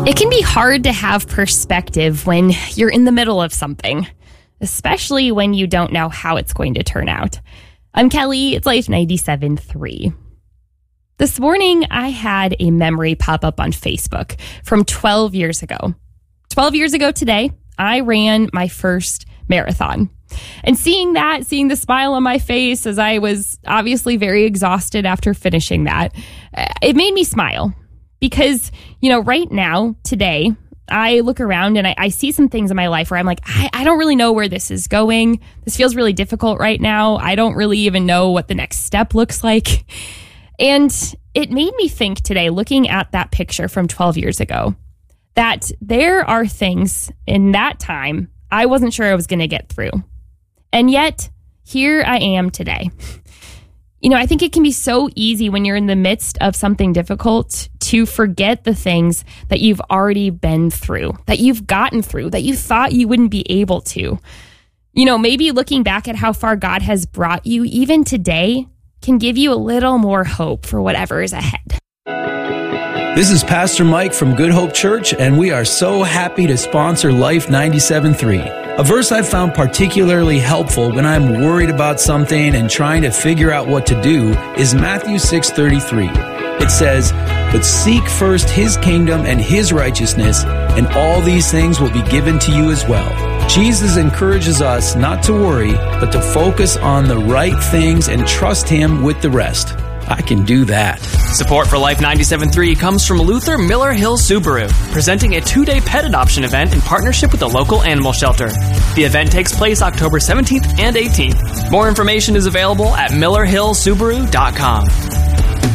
It can be hard to have perspective when you're in the middle of something, especially when you don't know how it's going to turn out. I'm Kelly, it's Life 97.3. This morning, I had a memory pop up on Facebook from 12 years ago. 12 years ago today, I ran my first marathon. And seeing the smile on my face as I was obviously very exhausted after finishing that, it made me smile. Because, right now, today, I look around and I see some things in my life where I'm like, I don't really know where this is going. This feels really difficult right now. I don't really even know what the next step looks like. And it made me think today, looking at that picture from 12 years ago, that there are things in that time I wasn't sure I was going to get through. And yet, here I am today. I think it can be so easy when you're in the midst of something difficult to forget the things that you've already been through, that you've gotten through, that you thought you wouldn't be able to. Maybe looking back at how far God has brought you, even today, can give you a little more hope for whatever is ahead. This is Pastor Mike from Good Hope Church, and we are so happy to sponsor Life 97.3. A verse I've found particularly helpful when I'm worried about something and trying to figure out what to do is Matthew 6:33. It says, "But seek first His kingdom and His righteousness, and all these things will be given to you as well." Jesus encourages us not to worry, but to focus on the right things and trust Him with the rest. I can do that. Support for Life 97.3 comes from Luther Miller Hill Subaru, presenting a 2-day pet adoption event in partnership with a local animal shelter. The event takes place October 17th and 18th. More information is available at millerhillsubaru.com.